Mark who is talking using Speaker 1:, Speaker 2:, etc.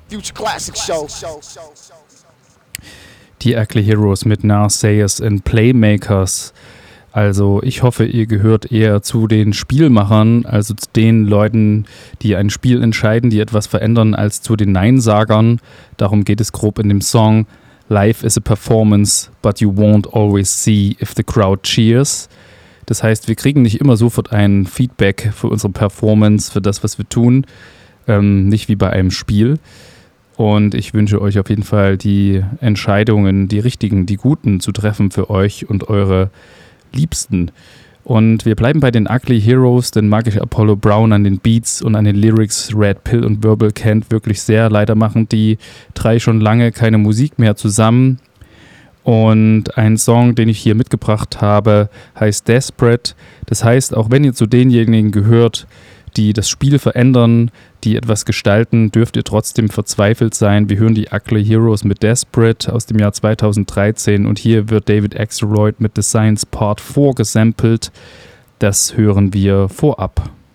Speaker 1: Future Classic Show.
Speaker 2: Die Ugly Heroes mit Narsayers and Playmakers. Also ich hoffe, ihr gehört eher zu den Spielmachern, also zu den Leuten, die ein Spiel entscheiden, die etwas verändern, als zu den Neinsagern. Darum geht es grob in dem Song. Life is a performance, but you won't always see if the crowd cheers. Das heißt, wir kriegen nicht immer sofort ein Feedback für unsere Performance, für das, was wir tun. Nicht wie bei einem Spiel. Und ich wünsche euch auf jeden Fall die Entscheidungen, die richtigen, die guten zu treffen für euch und eure Liebsten. Und wir bleiben bei den Ugly Heroes, denn mag ich Apollo Brown an den Beats und an den Lyrics. Red Pill und Verbal Kent wirklich sehr. Leider machen die drei schon lange keine Musik mehr zusammen. Und ein Song, den ich hier mitgebracht habe, heißt Desperate. Das heißt, auch wenn ihr zu denjenigen gehört, die das Spiel verändern, die etwas gestalten, dürft ihr trotzdem verzweifelt sein. Wir hören die Ugly Heroes mit Desperate aus dem Jahr 2013 und hier wird David Axelrod mit The Science Part 4 gesampelt. Das hören wir vorab.